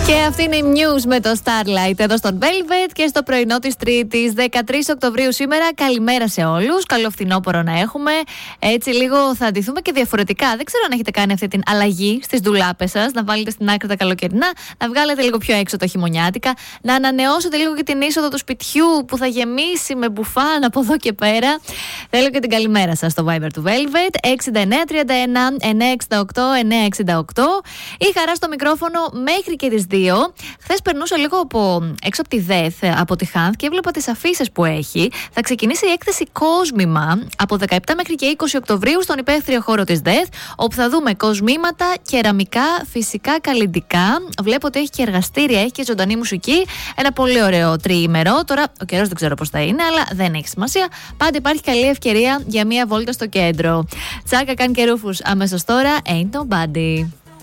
Και αυτή είναι η News με το Starlight εδώ στον Velvet και στο πρωινό της Τρίτης 13 Οκτωβρίου σήμερα. Καλημέρα σε όλους. Καλό φθινόπωρο να έχουμε. Έτσι λίγο θα ντυθούμε και διαφορετικά. Δεν ξέρω αν έχετε κάνει αυτή την αλλαγή στις ντουλάπες σας. Να βάλετε στην άκρη τα καλοκαιρινά, να βγάλετε λίγο πιο έξω το χειμωνιάτικα, να ανανεώσετε λίγο και την είσοδο του σπιτιού που θα γεμίσει με μπουφάν από εδώ και πέρα. Θέλω και την καλημέρα σας στο Viber του Velvet 6931 968 968. Η Χαρά στο μικρόφωνο μέχρι και τις 2. Χθες περνούσα λίγο έξω από τη ΔΕΘ, από τη Χάνθ και έβλεπα τις αφίσες που έχει. Θα ξεκινήσει η έκθεση Κόσμημα από 17 μέχρι και 20 Οκτωβρίου στον υπαίθριο χώρο της ΔΕΘ, όπου θα δούμε κοσμήματα, κεραμικά, φυσικά καλλυντικά. Βλέπω ότι έχει και εργαστήρια, έχει και ζωντανή μουσική. Ένα πολύ ωραίο τριήμερο. Τώρα ο καιρός δεν ξέρω πώς θα είναι, αλλά δεν έχει σημασία. Πάντα υπάρχει καλή ευκαιρία για μία βόλτα στο κέντρο. Τσάκα Καν και Ρούφους αμέσως τώρα, Ain't Nobody.